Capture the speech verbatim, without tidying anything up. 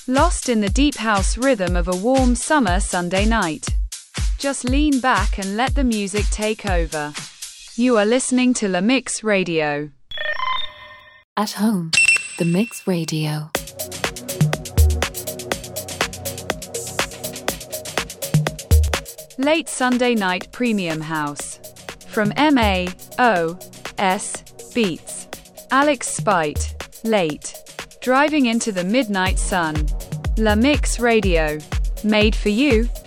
lost in the deep house rhythm of a warm summer Sunday night. Just lean back and let the music take over. You are listening to La Mix Radio. At home, The Mix Radio. Late Sunday Night Premium House. From M A O S Beats. Alex Spite. Late. Driving into the midnight sun. La Mix Radio. Made for you,